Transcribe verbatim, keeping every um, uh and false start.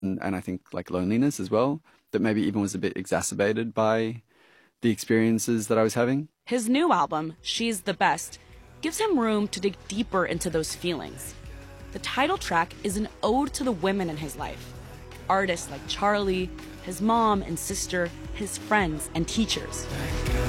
and, and I think like loneliness as well, that maybe even was a bit exacerbated by the experiences that I was having. His new album, She's the Best, gives him room to dig deeper into those feelings. The title track is an ode to the women in his life. Artists like Charlie, his mom and sister, his friends and teachers.